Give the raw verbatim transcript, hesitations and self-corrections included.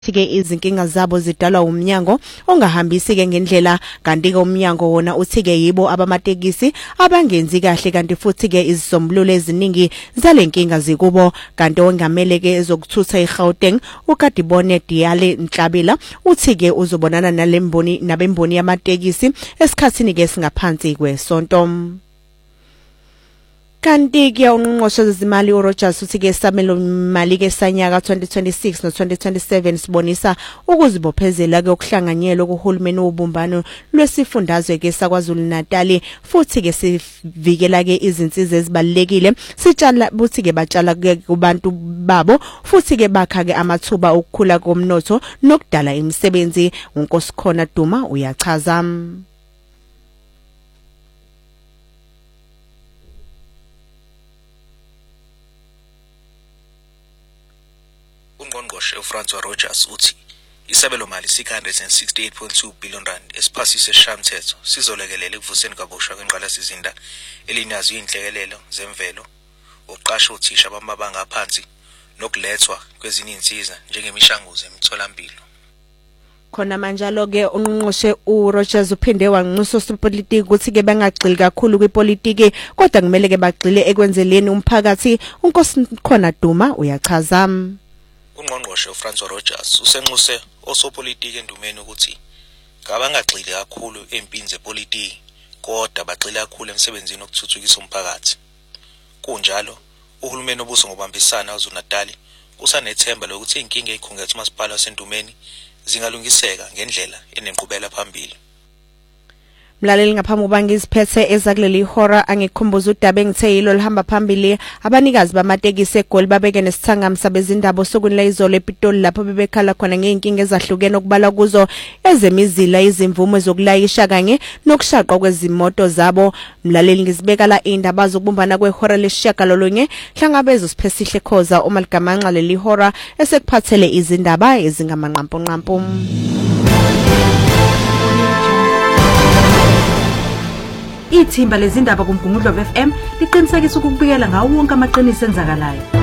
ke izinkinga zabo zidalwa umnyango ongahambisi ke ngendlela kanti ke umnyango wona uthi ke yibo abamatekisi abangenzi kahle kanti futhi ke izisombululo eziningi zalenkinga zikubo kanti ongamele ke ezokuthutha eGauteng uKadibone Diale Nhlabila uthi ke uzobonana nalemboni nabemboni yamatekisi esikhathini ke singaphansi kwesonto. Kanti ke ungqongqoshe zezimali uRogers uthi ke isabelo mali ke sanyaka twenty twenty-six no twenty twenty-seven sibonisa ukuzibophezela ke okuhlanganyelwe kuhulumeni wobumbano lwesifundazwe ke saKwaZulu Natal futhi ke sivikela ke izinsiza ezibalekile sitshala buthi ke batshala ke kubantu babo futhi ke bakha ke amathuba okukhula komnotho nokudala imisebenzi. uNkosikhona Duma uyachaza. Ungqongqoshe uFrancois Rogers uthi isabelo mali six hundred sixty-eight point two billion rand esiphasiswe esishamthetho sizolekelela ekuvuseni kabusha kwenqalasizinda elinazo inhlekelelo zemvelo uqasho uthisha abamabanga aphansi nokulethwa kwezinye insiza njengemishanguzo emitholampilo. Khona manjalo ke ungqongqoshe uRogers uphinde wanxusa osopolitiki ukuthi ke bangagxili kakhulu kwipolitiki kodwa kumele ke bagxile ekwenzeleni umphakathi. uNkosikhona Duma uyachaza. Ungqongqoshe uFrancois Rogers usenxuse osopolitiki endumeni ukuthi ngabangagxili kakhulu empini zepolitiki kodwa bagxile kakhulu emsebenzini okuthuthukisa umphakathi. Kunjalo uhulumeni obuso ngobambisana kwaZulu-Natal kusanethemba lokuthi inkinga ezikhungethe umasipala wasendumeni zingalungiseka ngendlela enenqubela phambili. Mlaleli ngaphambi kuba ngiziphethe ezakuleli hora angikhumbuza udaba engithe yilo lihamba phambili abanikazi bamatekisi eGoli babeke nesithangami sabezindaba sokunla izolo ePitoli lapho bebekhala khona ngeenkinga ezahlukene okubala kuzo ezemizila izimvumo zokulayisha kanye nokushaqwa kwezimoto zabo. Mlaleli ngizibeka la indaba zokubumbana kwehora lesishagalolunye hlangabezo siphesihle khoza uma ligamanxa leli hora esekuphathele izindaba ezingamanqampu nqampu. Ithimba lezindaba kuMgungundlovu F M liqinisekisa ukubikela ngawo wonke amaqiniso enzakalayo.